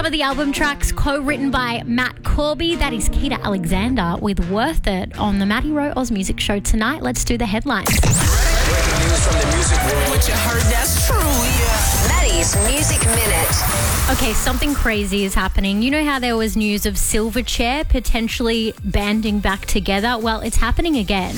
Some of the album tracks co-written by Matt Corby. That is Keita Alexander with Worth It on the Matty Rowe Oz Music Show tonight. Let's do the headlines. Breaking news from the music world. What you heard, that's true, yeah. Maddie's Music Minute. Okay, something crazy is happening. You know how there was news of Silverchair potentially banding back together? Well, it's happening again.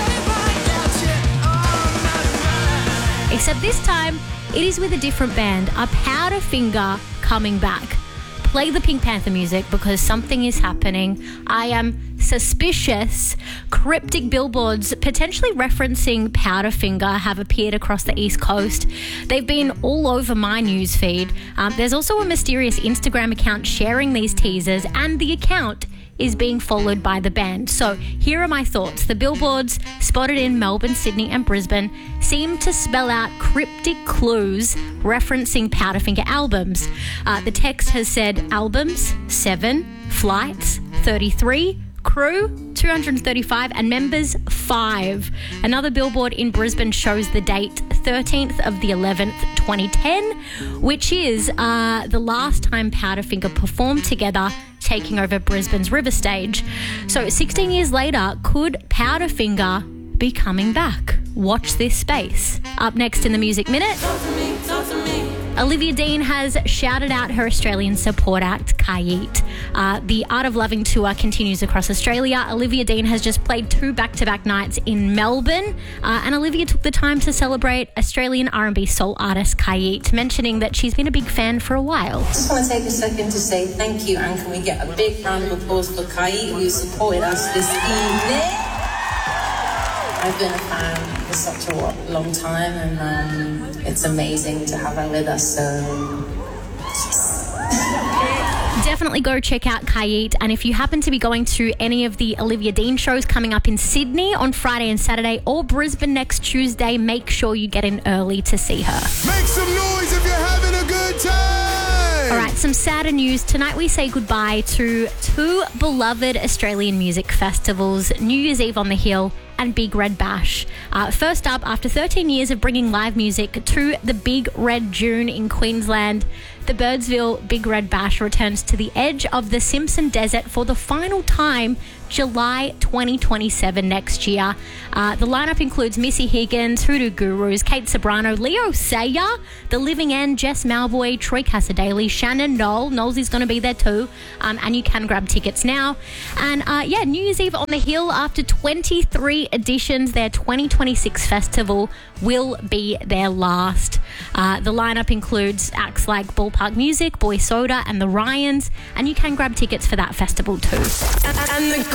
Except this time, it is with a different band, a Powderfinger coming back. Play the Pink Panther music because something is happening. I am suspicious. Cryptic billboards potentially referencing Powderfinger have appeared across the East Coast. They've been all over my newsfeed. There's also a mysterious Instagram account sharing these teasers, and the account is being followed by the band. So here are my thoughts. The billboards spotted in Melbourne, Sydney and Brisbane seem to spell out cryptic clues referencing Powderfinger albums. The text has said albums 7, flights 33, crew 235 and members 5. Another billboard in Brisbane shows the date 13th of the 11th 2010, which is the last time Powderfinger performed together, taking over Brisbane's River Stage. So 16 years later, could Powderfinger be coming back? Watch this space. Up next in the Music Minute, Olivia Dean has shouted out her Australian support act, Kayit. The Art of Loving tour continues across Australia. Olivia Dean has just played 2 back-to-back nights in Melbourne, and Olivia took the time to celebrate Australian R&B soul artist Kayit, mentioning that she's been a big fan for a while. I just want to take a second to say thank you, and can we get a big round of applause for Kayit, who supported us this evening. I've been a fan for such a long time, and it's amazing to have her with us, so Definitely go check out Kayit, and if you happen to be going to any of the Olivia Dean shows coming up in Sydney on Friday and Saturday, or Brisbane next Tuesday, make sure you get in early to see her. Make some noise if you're having a good time. All right, some sadder news. Tonight we say goodbye to 2 beloved Australian music festivals, New Year's Eve on the Hill and Big Red Bash. First up, after 13 years of bringing live music to the Big Red Dune in Queensland, the Birdsville Big Red Bash returns to the edge of the Simpson Desert for the final time, July 2027 next year. The lineup includes Missy Higgins, Hoodoo Gurus, Kate Sobrano, Leo Sayer, The Living End, Jess Malboy, Troy Casadale, Shannon Knoll. Knowles is going to be there too, and you can grab tickets now. And New Year's Eve on the Hill, after 23 editions, their 2026 festival will be their last. The lineup includes acts like Ballpark Music, Boy Soda and the Ryans, and you can grab tickets for that festival too. And the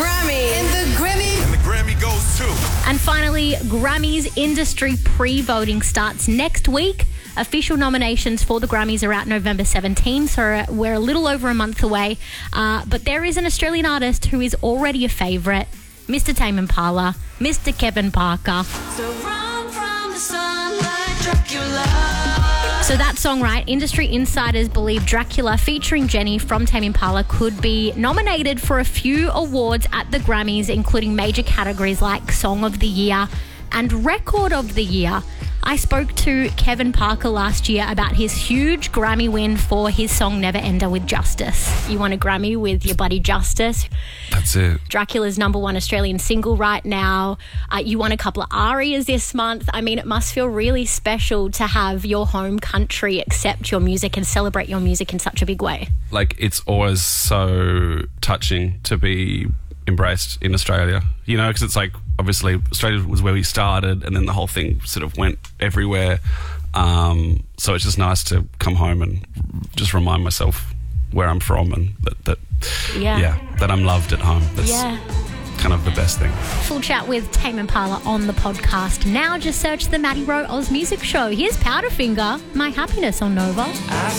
Grammy goes too. And finally, Grammys industry pre-voting starts next week. Official nominations for the Grammys are out November 17, so we're a little over a month away. But there is an Australian artist who is already a favourite, Mr. Tame Impala, Mr. Kevin Parker. So run from the sun like Dracula. So that song, right? Industry insiders believe Dracula featuring Jenny from Tame Impala could be nominated for a few awards at the Grammys, including major categories like Song of the Year and Record of the Year. I spoke to Kevin Parker last year about his huge Grammy win for his song Never Ender with Justice. You won a Grammy with your buddy Justice. That's it. Dracula's #1 Australian single right now. You won a couple of ARIAs this month. I mean, it must feel really special to have your home country accept your music and celebrate your music in such a big way. Like, it's always so touching to be embraced in Australia, you know, because it's like, obviously Australia was where we started, and then the whole thing sort of went everywhere. So it's just nice to come home and just remind myself where I'm from, and that I'm loved at home. That's kind of the best thing. Full chat with Tame Impala on the podcast now. Just search the Matty Rowe Oz Music Show. Here's Powderfinger, My Happiness on Nova.